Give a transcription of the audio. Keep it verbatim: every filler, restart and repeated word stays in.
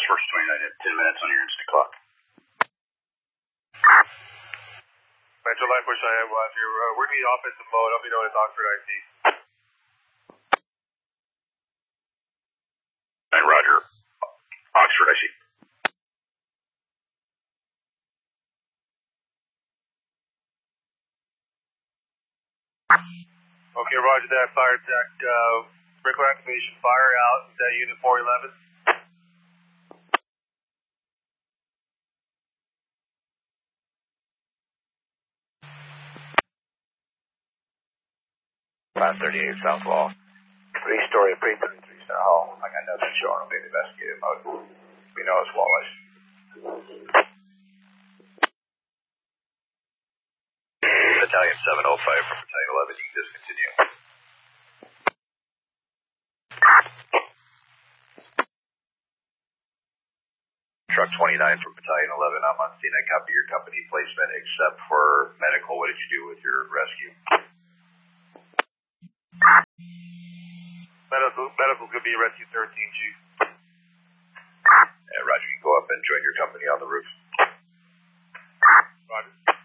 Task Force twenty-nine at ten minutes on your instant clock. Metro Life Force I have one. You're uh, working in offensive mode. I'll be known as Oxford I C. And Roger. Oxford I C. Okay, roger that. Fire tech. Uh, sprinkler activation. Fire out. Is that unit four eleven? five thirty-eight South Wall. Three-story pre-thirty-three star hall. I got nothing showing. I'll be in investigative mode. We know it's Wallace. Battalion seven oh five from Battalion eleven. You can discontinue. Truck twenty-nine from Battalion eleven. I'm on scene. I copy your company placement except for medical. What did you do with your rescue? Medical, medical could be Rescue thirteen, Chief. Yeah, Roger, you go up and join your company on the roof.